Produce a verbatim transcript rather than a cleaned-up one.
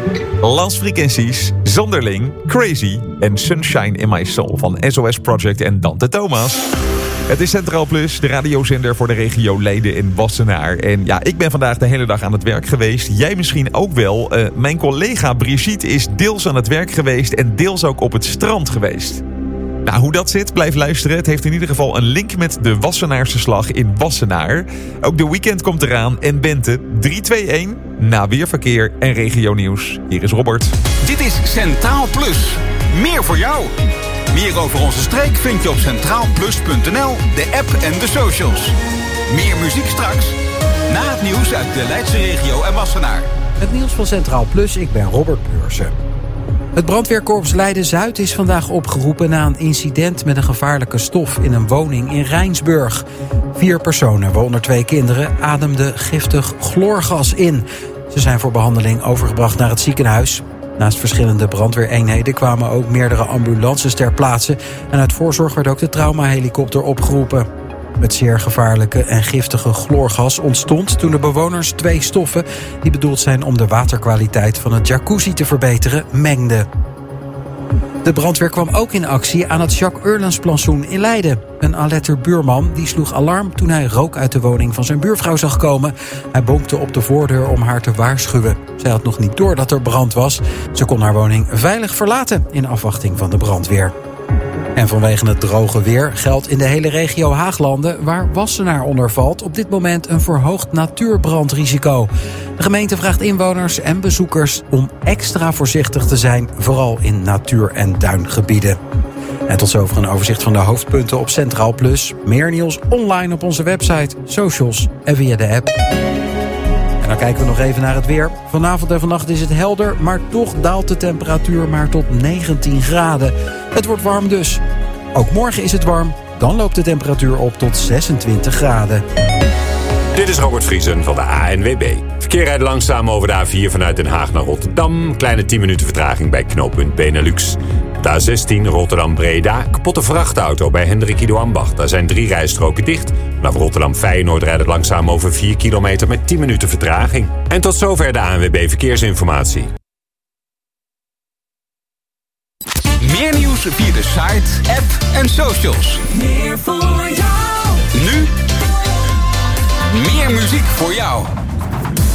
Last Frequencies, Zonderling, Crazy en Sunshine in My Soul van S O S Project en Dante Thomas. Het is Centraal Plus, de radiozender voor de regio Leiden en Wassenaar. En ja, ik ben vandaag de hele dag aan het werk geweest. Jij misschien ook wel. Uh, mijn collega Brigitte is deels aan het werk geweest en deels ook op het strand geweest. Nou, hoe dat zit, blijf luisteren. Het heeft in ieder geval een link met de Wassenaarse slag in Wassenaar. Ook de weekend komt eraan en Bente, drie twee een, na weerverkeer en regionieuws. Hier is Robert. Dit is Centraal Plus. Meer voor jou. Meer over onze streek vind je op centraal plus punt n l, de app en de socials. Meer muziek straks, na het nieuws uit de Leidse regio en Wassenaar. Het nieuws van Centraal Plus, ik ben Robert Beursen. Het brandweerkorps Leiden-Zuid is vandaag opgeroepen na een incident met een gevaarlijke stof in een woning in Rijnsburg. Vier personen, waaronder twee kinderen, ademden giftig chloorgas in. Ze zijn voor behandeling overgebracht naar het ziekenhuis. Naast verschillende brandweereenheden kwamen ook meerdere ambulances ter plaatse. En uit voorzorg werd ook de traumahelikopter opgeroepen. Het zeer gevaarlijke en giftige chloorgas ontstond toen de bewoners twee stoffen, die bedoeld zijn om de waterkwaliteit van het jacuzzi te verbeteren, mengden. De brandweer kwam ook in actie aan het Jacques Eurlens-plantsoen in Leiden. Een Aletter buurman die sloeg alarm toen hij rook uit de woning van zijn buurvrouw zag komen. Hij bonkte op de voordeur om haar te waarschuwen. Zij had nog niet door dat er brand was. Ze kon haar woning veilig verlaten in afwachting van de brandweer. En vanwege het droge weer geldt in de hele regio Haaglanden, waar Wassenaar onder valt, op dit moment een verhoogd natuurbrandrisico. De gemeente vraagt inwoners en bezoekers om extra voorzichtig te zijn, vooral in natuur- en duingebieden. En tot zover een overzicht van de hoofdpunten op Centraal Plus. Meer nieuws online op onze website, socials en via de app. En dan kijken we nog even naar het weer. Vanavond en vannacht is het helder, maar toch daalt de temperatuur maar tot negentien graden. Het wordt warm dus. Ook morgen is het warm, dan loopt de temperatuur op tot zesentwintig graden. Dit is Robert Vriesen van de A N W B. Verkeer rijdt langzaam over de A vier vanuit Den Haag naar Rotterdam. Kleine tien minuten vertraging bij knooppunt Benelux. De A zestien Rotterdam-Breda. Kapotte vrachtauto bij Hendrik Ido Ambacht. Daar zijn drie rijstroken dicht. Vanaf Rotterdam-Feyenoord rijdt het langzaam over vier kilometer met tien minuten vertraging. En tot zover de A N W B Verkeersinformatie. Meer nieuws via de site, app en socials. Meer voor jou. Nu meer muziek voor jou.